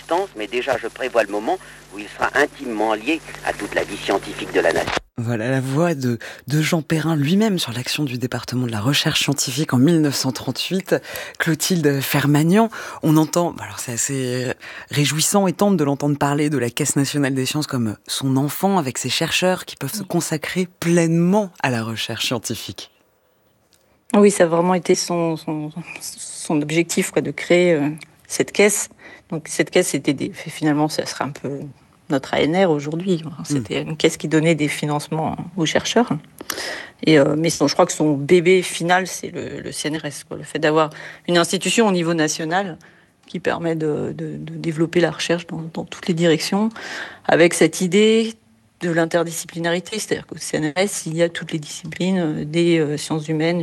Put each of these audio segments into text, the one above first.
distance, mais déjà je prévois le moment où il sera intimement lié à toute la vie scientifique de la nation. Voilà la voix de Jean Perrin lui-même sur l'action du département de la recherche scientifique en 1938. Clotilde Fermagnan, on entend, alors c'est assez réjouissant et tendre de l'entendre parler de la Caisse nationale des sciences comme son enfant avec ses chercheurs qui peuvent se consacrer pleinement à la recherche scientifique. Oui, ça a vraiment été son objectif, de créer cette caisse. Donc cette caisse, finalement, ça serait un peu notre ANR aujourd'hui. C'était une caisse qui donnait des financements aux chercheurs. Mais je crois que son bébé final, c'est le CNRS. Le fait d'avoir une institution au niveau national qui permet de développer la recherche dans toutes les directions, avec cette idée de l'interdisciplinarité, c'est-à-dire qu'au CNRS, il y a toutes les disciplines, des sciences humaines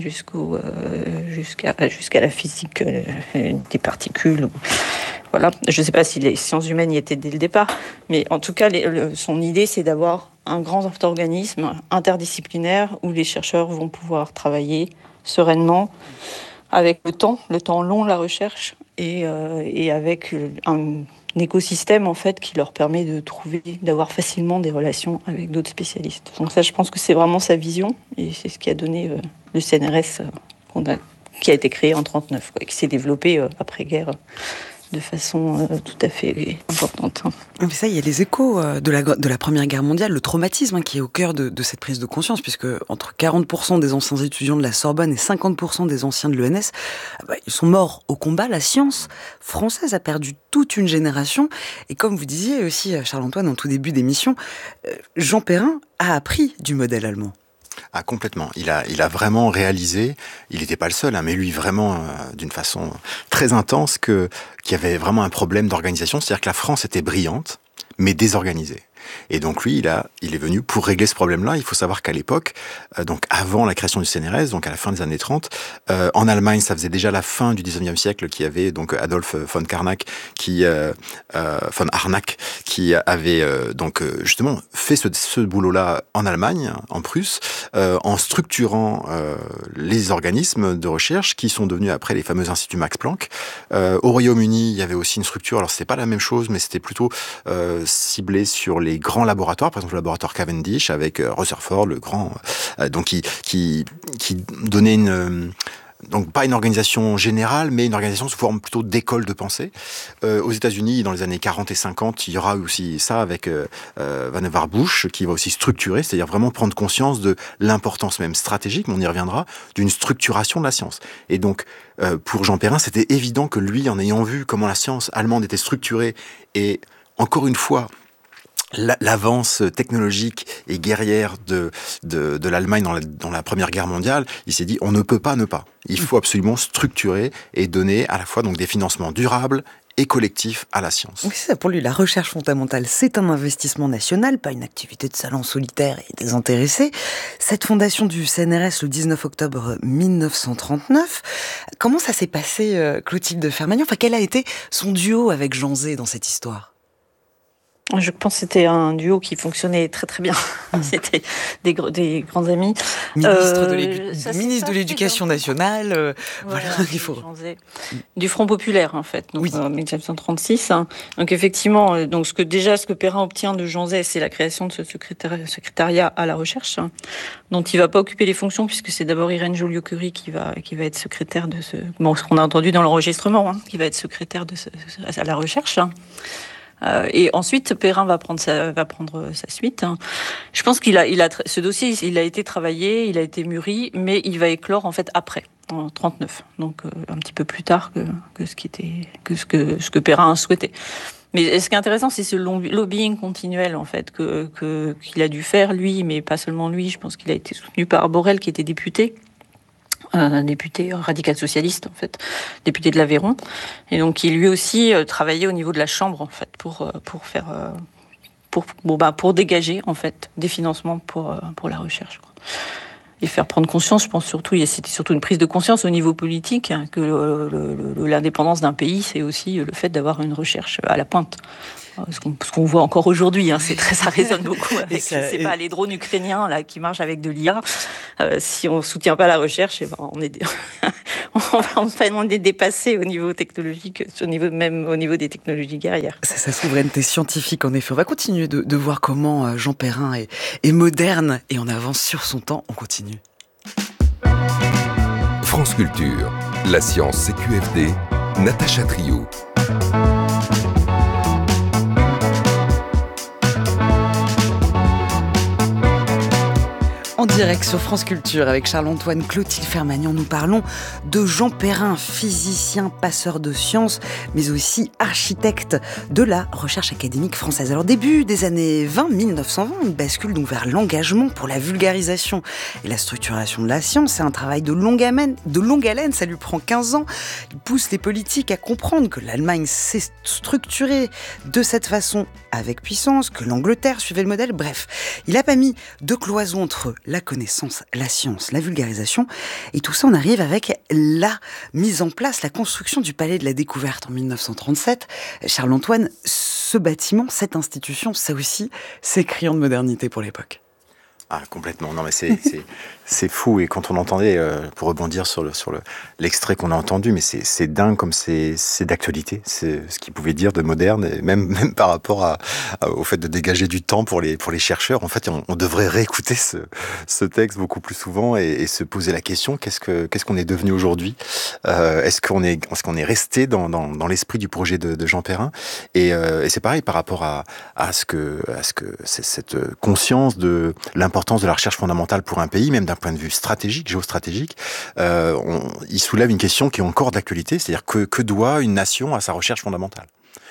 jusqu'à la physique des particules. Voilà. Je ne sais pas si les sciences humaines y étaient dès le départ, mais en tout cas, son idée, c'est d'avoir un grand organisme interdisciplinaire où les chercheurs vont pouvoir travailler sereinement avec le temps long de la recherche et avec un écosystème en fait qui leur permet d'avoir facilement des relations avec d'autres spécialistes. Donc ça, je pense que c'est vraiment sa vision et c'est ce qui a donné le CNRS qui a été créé en 1939, qui s'est développé après-guerre de façon tout à fait importante. Mais ça, il y a les échos de la Première Guerre mondiale, le traumatisme qui est au cœur de cette prise de conscience, puisque entre 40% des anciens étudiants de la Sorbonne et 50% des anciens de l'ENS, ils sont morts au combat. La science française a perdu toute une génération. Et comme vous disiez aussi, Charles-Antoine, en tout début d'émission, Jean Perrin a appris du modèle allemand. Ah, complètement. Il a vraiment réalisé, il n'était pas le seul, mais lui vraiment d'une façon très intense qu'il y avait vraiment un problème d'organisation, c'est-à-dire que la France était brillante, mais désorganisée. Et donc lui, il est venu pour régler ce problème-là. Il faut savoir qu'à l'époque, donc avant la création du CNRS, donc à la fin des années 30, en Allemagne, ça faisait déjà la fin du 19e siècle, qui avait donc Adolf von Karnak, von Harnack, qui avait justement fait ce boulot-là en Allemagne, en Prusse, en structurant les organismes de recherche qui sont devenus après les fameux instituts Max Planck. Au Royaume-Uni, il y avait aussi une structure. Alors c'était pas la même chose, mais c'était plutôt ciblé sur les grands laboratoires, par exemple le laboratoire Cavendish avec Rutherford, le grand, donc qui donnait donc pas une organisation générale, mais une organisation sous forme plutôt d'école de pensée. Aux États-Unis, dans les années 40 et 50, il y aura aussi ça avec Vannevar Bush, qui va aussi structurer, c'est-à-dire vraiment prendre conscience de l'importance même stratégique, mais on y reviendra, d'une structuration de la science. Et donc, pour Jean Perrin, c'était évident que lui, en ayant vu comment la science allemande était structurée, et encore une fois, l'avance technologique et guerrière de l'Allemagne dans la Première Guerre mondiale, il s'est dit on ne peut pas ne pas. Il faut absolument structurer et donner à la fois donc des financements durables et collectifs à la science. Oui, c'est ça, pour lui, la recherche fondamentale, c'est un investissement national, pas une activité de salon solitaire et désintéressé. Cette fondation du CNRS le 19 octobre 1939, comment ça s'est passé, Clotilde Fermagnan ? Enfin, quel a été son duo avec Jean Zay dans cette histoire ? Je pense que c'était un duo qui fonctionnait très très bien. C'était des grands amis. Ministre de l'Éducation nationale. Voilà, il faut. Du Front populaire en fait. Donc, oui. En 1936. Donc effectivement, ce que Perrin obtient de Jean Zay, c'est la création de ce secrétariat à la recherche, dont il va pas occuper les fonctions puisque c'est d'abord Irène Joliot-Curie qui va être secrétaire de ce. Bon, ce qu'on a entendu dans l'enregistrement, qui va être secrétaire à la recherche. Et ensuite, Perrin va prendre sa suite. Je pense ce dossier, il a été travaillé, il a été mûri, mais il va éclore en fait après, en 39. Donc un petit peu plus tard que ce que Perrin souhaitait. Mais ce qui est intéressant, c'est ce lobbying continuel en fait qu'il a dû faire lui, mais pas seulement lui. Je pense qu'il a été soutenu par Borel, qui était député. Un député radical socialiste en fait, député de l'Aveyron, et donc qui lui aussi travaillait au niveau de la Chambre en fait pour dégager en fait des financements pour la recherche, quoi. Et faire prendre conscience, je pense c'était surtout une prise de conscience au niveau politique que l'indépendance d'un pays, c'est aussi le fait d'avoir une recherche à la pointe. Ce qu'on voit encore aujourd'hui, ça résonne beaucoup avec les drones ukrainiens là, qui marchent avec de l'IA. Si on ne soutient pas la recherche, on est dépassé au niveau technologique, même au niveau des technologies guerrières. C'est sa souveraineté scientifique, en effet. On va continuer de voir comment Jean Perrin est moderne et en avance sur son temps. On continue. France Culture, la science CQFD, Natacha Trio. En direct sur France Culture avec Charles-Antoine Clotilde Fermagnan, nous parlons de Jean Perrin, physicien, passeur de sciences, mais aussi architecte de la recherche académique française. Alors début des années 1920, il bascule donc vers l'engagement pour la vulgarisation et la structuration de la science. C'est un travail de longue haleine, ça lui prend 15 ans. Il pousse les politiques à comprendre que l'Allemagne s'est structurée de cette façon avec puissance, que l'Angleterre suivait le modèle. Bref, il n'a pas mis de cloison entre la connaissance, la science, la vulgarisation. Et tout ça, on arrive avec la mise en place, la construction du Palais de la Découverte en 1937. Charles-Antoine, ce bâtiment, cette institution, ça aussi, c'est criant de modernité pour l'époque. Ah, complètement. Non, mais c'est fou. Et quand on entendait, pour rebondir sur l'extrait qu'on a entendu, mais c'est dingue comme c'est d'actualité. C'est ce qu'il pouvait dire de moderne, et même par rapport au fait de dégager du temps pour les chercheurs. En fait, on devrait réécouter ce texte beaucoup plus souvent et se poser la question, qu'est-ce qu'on est devenu aujourd'hui? Est-ce qu'on est resté dans l'esprit du projet de Jean Perrin? Et c'est pareil par rapport à ce que c'est cette conscience de l'importance de la recherche fondamentale pour un pays, même d'un point de vue stratégique, géostratégique. Il soulève une question qui est encore d'actualité, c'est-à-dire que doit une nation à sa recherche fondamentale?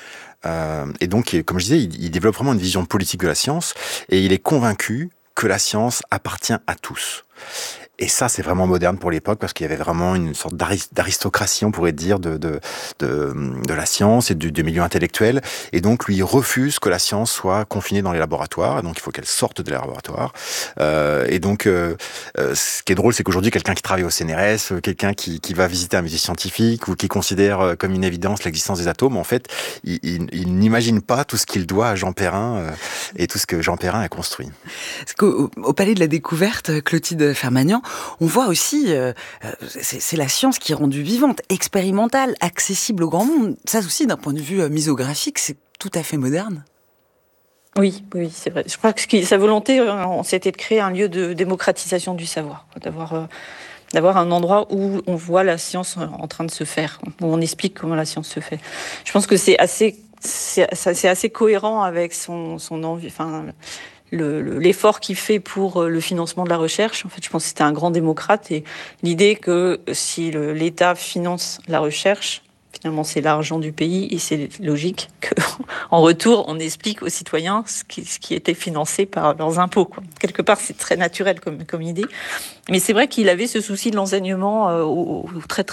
Et donc, comme je disais, il développe vraiment une vision politique de la science, et il est convaincu que la science appartient à tous. Et ça, c'est vraiment moderne pour l'époque, parce qu'il y avait vraiment une sorte d'aristocratie, on pourrait dire, de la science et du milieu intellectuel. Et donc, lui, il refuse que la science soit confinée dans les laboratoires. Donc, il faut qu'elle sorte des laboratoires. Et donc, ce qui est drôle, c'est qu'aujourd'hui, quelqu'un qui travaille au CNRS, quelqu'un qui va visiter un musée scientifique ou qui considère comme une évidence l'existence des atomes, en fait, il n'imagine pas tout ce qu'il doit à Jean Perrin et tout ce que Jean Perrin a construit. Parce qu'au Palais de la Découverte, Clotilde Fermagnan, on voit aussi, c'est la science qui est rendue vivante, expérimentale, accessible au grand monde. Ça aussi, d'un point de vue misographique, c'est tout à fait moderne. Oui, c'est vrai. Je crois que sa volonté, c'était de créer un lieu de démocratisation du savoir, d'avoir un endroit où on voit la science en train de se faire, où on explique comment la science se fait. Je pense que c'est assez cohérent avec son envie, l'effort qu'il fait pour le financement de la recherche. En fait, je pense que c'était un grand démocrate, et l'idée que si l'État finance la recherche, finalement, c'est l'argent du pays, et c'est logique qu'en retour, on explique aux citoyens ce qui était financé par leurs impôts, quoi. Quelque part, c'est très naturel comme idée. Mais c'est vrai qu'il avait ce souci de l'enseignement très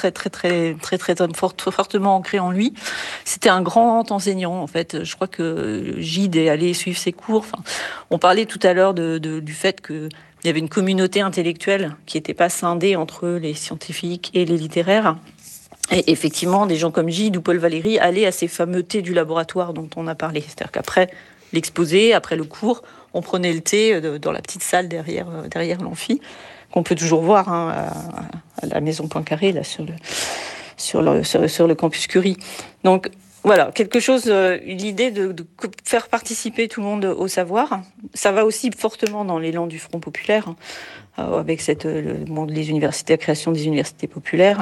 fortement ancré en lui. C'était un grand enseignant, en fait. Je crois que Gide est allé suivre ses cours. Enfin, on parlait tout à l'heure du fait qu'il y avait une communauté intellectuelle qui n'était pas scindée entre les scientifiques et les littéraires. Et effectivement, des gens comme Gide ou Paul Valéry allaient à ces fameux thés du laboratoire dont on a parlé. C'est-à-dire qu'après l'exposé, après le cours, on prenait le thé dans la petite salle derrière l'amphi, qu'on peut toujours voir à la maison Poincaré, là, sur le campus Curie. Donc voilà, quelque chose, l'idée de faire participer tout le monde au savoir. Ça va aussi fortement dans l'élan du Front populaire, avec les universités, la création des universités populaires.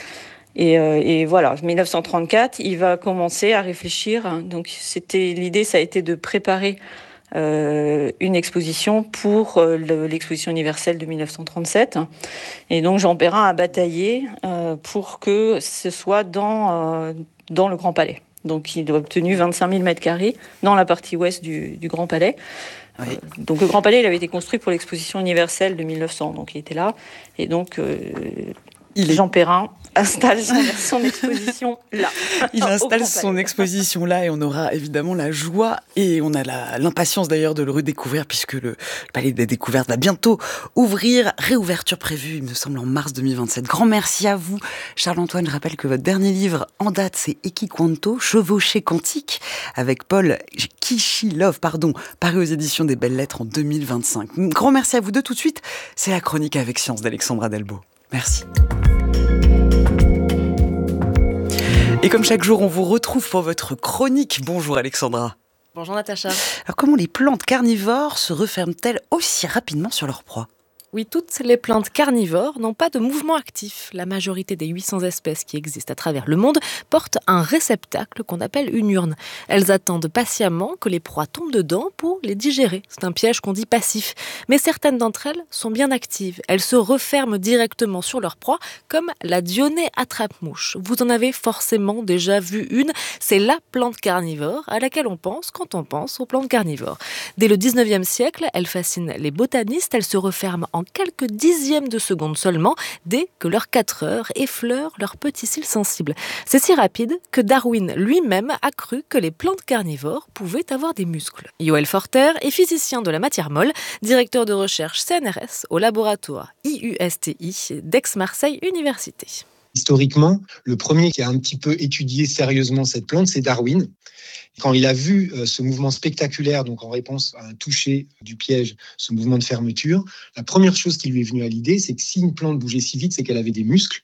Et voilà, 1934, il va commencer à réfléchir. Donc l'idée, ça a été de préparer une exposition pour l'exposition universelle de 1937. Et donc Jean Perrin a bataillé pour que ce soit dans le Grand Palais. Donc il a obtenu 25 000 m² dans la partie ouest du Grand Palais. Oui. Donc le Grand Palais, il avait été construit pour l'exposition universelle de 1900, donc il était là. Et donc Jean Perrin installe son exposition là. Il installe son exposition là et on aura évidemment la joie et on a l'impatience d'ailleurs de le redécouvrir puisque le Palais des Découvertes va bientôt ouvrir. Réouverture prévue, il me semble, en mars 2027. Grand merci à vous, Charles-Antoine. Je rappelle que votre dernier livre en date, c'est Equiquanto, Chevauchée quantique, avec Paul Kishilov, paru aux éditions des Belles Lettres en 2025. Grand merci à vous deux. Tout de suite, c'est la chronique avec Science d'Alexandra Delbo. Merci. Et comme chaque jour, on vous retrouve pour votre chronique. Bonjour Alexandra. Bonjour Natacha. Alors comment les plantes carnivores se referment-elles aussi rapidement sur leur proie ? Oui, toutes les plantes carnivores n'ont pas de mouvement actif. La majorité des 800 espèces qui existent à travers le monde portent un réceptacle qu'on appelle une urne. Elles attendent patiemment que les proies tombent dedans pour les digérer. C'est un piège qu'on dit passif. Mais certaines d'entre elles sont bien actives. Elles se referment directement sur leur proie, comme la Dionée attrape-mouche. Vous en avez forcément déjà vu une. C'est la plante carnivore à laquelle on pense quand on pense aux plantes carnivores. Dès le 19e siècle, elle fascine les botanistes. Elle se referme en quelques dixièmes de seconde seulement, dès que leurs 4 heures effleurent leurs petits cils sensibles. C'est si rapide que Darwin lui-même a cru que les plantes carnivores pouvaient avoir des muscles. Yoël Forter est physicien de la matière molle, directeur de recherche CNRS au laboratoire IUSTI d'Aix-Marseille Université. Historiquement, le premier qui a un petit peu étudié sérieusement cette plante, c'est Darwin. Quand il a vu ce mouvement spectaculaire, donc en réponse à un toucher du piège, ce mouvement de fermeture, la première chose qui lui est venue à l'idée, c'est que si une plante bougeait si vite, c'est qu'elle avait des muscles.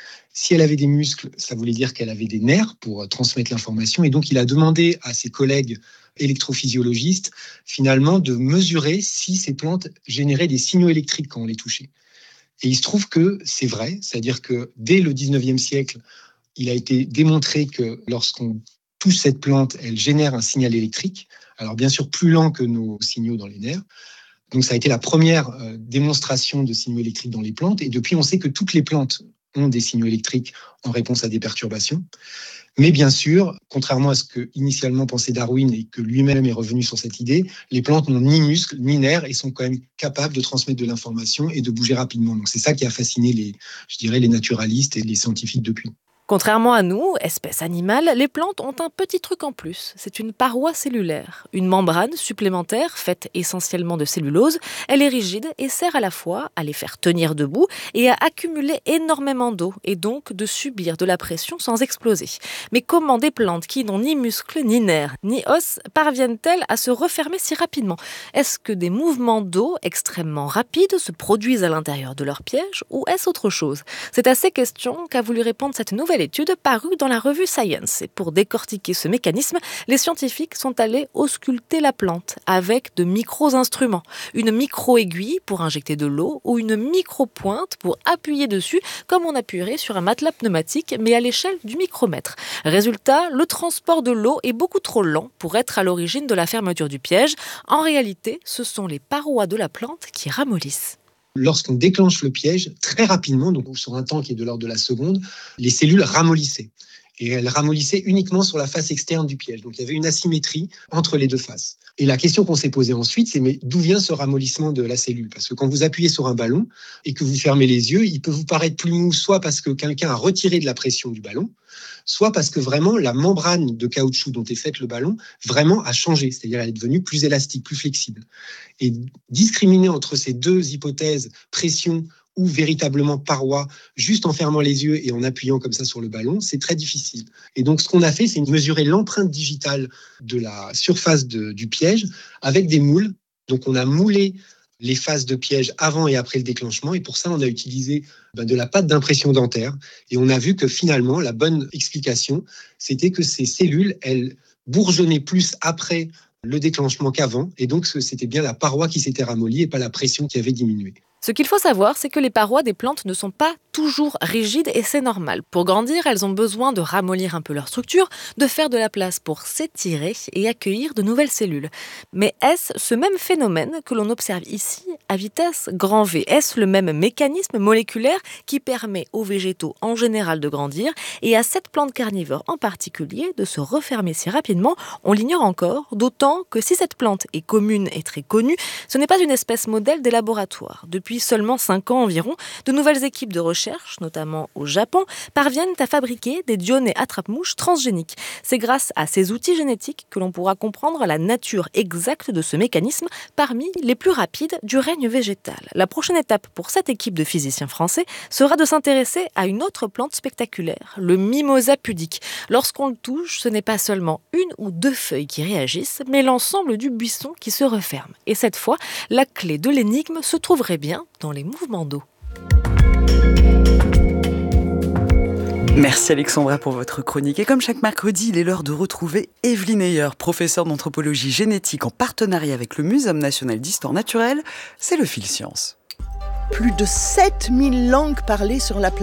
Si elle avait des muscles, ça voulait dire qu'elle avait des nerfs pour transmettre l'information. Et donc, il a demandé à ses collègues électrophysiologistes, finalement, de mesurer si ces plantes généraient des signaux électriques quand on les touchait. Et il se trouve que c'est vrai, c'est-à-dire que dès le 19e siècle, il a été démontré que lorsqu'on touche cette plante, elle génère un signal électrique, alors bien sûr plus lent que nos signaux dans les nerfs. Donc ça a été la première démonstration de signaux électriques dans les plantes, et depuis on sait que toutes les plantes ont des signaux électriques en réponse à des perturbations. Mais bien sûr, contrairement à ce que initialement pensait Darwin et que lui-même est revenu sur cette idée, les plantes n'ont ni muscles ni nerfs et sont quand même capables de transmettre de l'information et de bouger rapidement. Donc c'est ça qui a fasciné les naturalistes et les scientifiques depuis. Contrairement à nous, espèces animales, les plantes ont un petit truc en plus. C'est une paroi cellulaire, une membrane supplémentaire faite essentiellement de cellulose. Elle est rigide et sert à la fois à les faire tenir debout et à accumuler énormément d'eau et donc de subir de la pression sans exploser. Mais comment des plantes qui n'ont ni muscles, ni nerfs, ni os parviennent-elles à se refermer si rapidement ? Est-ce que des mouvements d'eau extrêmement rapides se produisent à l'intérieur de leur piège ou est-ce autre chose ? C'est à ces questions qu'a voulu répondre cette nouvelle étude parue dans la revue Science. Et pour décortiquer ce mécanisme, les scientifiques sont allés ausculter la plante avec de micro-instruments. Une micro-aiguille pour injecter de l'eau ou une micro-pointe pour appuyer dessus comme on appuierait sur un matelas pneumatique mais à l'échelle du micromètre. Résultat, le transport de l'eau est beaucoup trop lent pour être à l'origine de la fermeture du piège. En réalité, ce sont les parois de la plante qui ramollissent. Lorsqu'on déclenche le piège, très rapidement, donc sur un temps qui est de l'ordre de la seconde, les cellules ramollissaient. Et elles ramollissaient uniquement sur la face externe du piège. Donc il y avait une asymétrie entre les deux faces. Et la question qu'on s'est posée ensuite, c'est mais d'où vient ce ramollissement de la cellule ? Parce que quand vous appuyez sur un ballon et que vous fermez les yeux, il peut vous paraître plus mou, soit parce que quelqu'un a retiré de la pression du ballon, soit parce que vraiment la membrane de caoutchouc dont est faite le ballon vraiment a changé, c'est-à-dire elle est devenue plus élastique, plus flexible. Et discriminer entre ces deux hypothèses, pression ou véritablement paroi, juste en fermant les yeux et en appuyant comme ça sur le ballon, c'est très difficile. Et donc ce qu'on a fait, c'est mesurer l'empreinte digitale de la surface du piège avec des moules. Donc on a moulé les phases de piège avant et après le déclenchement. Et pour ça, on a utilisé de la pâte d'impression dentaire. Et on a vu que finalement, la bonne explication, c'était que ces cellules, elles bourgeonnaient plus après le déclenchement qu'avant. Et donc, c'était bien la paroi qui s'était ramollie et pas la pression qui avait diminué. Ce qu'il faut savoir, c'est que les parois des plantes ne sont pas toujours rigides et c'est normal. Pour grandir, elles ont besoin de ramollir un peu leur structure, de faire de la place pour s'étirer et accueillir de nouvelles cellules. Mais est-ce ce même phénomène que l'on observe ici à vitesse grand V ? Est-ce le même mécanisme moléculaire qui permet aux végétaux en général de grandir et à cette plante carnivore en particulier de se refermer si rapidement ? On l'ignore encore, d'autant que si cette plante est commune et très connue, ce n'est pas une espèce modèle des laboratoires. Depuis Depuis seulement 5 ans environ, de nouvelles équipes de recherche, notamment au Japon, parviennent à fabriquer des dionnées attrape-mouches transgéniques. C'est grâce à ces outils génétiques que l'on pourra comprendre la nature exacte de ce mécanisme, parmi les plus rapides du règne végétal. La prochaine étape pour cette équipe de physiciens français sera de s'intéresser à une autre plante spectaculaire, le mimosa pudique. Lorsqu'on le touche, ce n'est pas seulement 1 ou 2 feuilles qui réagissent, mais l'ensemble du buisson qui se referme. Et cette fois, la clé de l'énigme se trouverait bien dans les mouvements d'eau. Merci Alexandra pour votre chronique. Et comme chaque mercredi, il est l'heure de retrouver Evelyne Heyer, professeure d'anthropologie génétique en partenariat avec le Muséum national d'histoire naturelle. C'est le Fil Science. Plus de 7000 langues parlées sur la planète.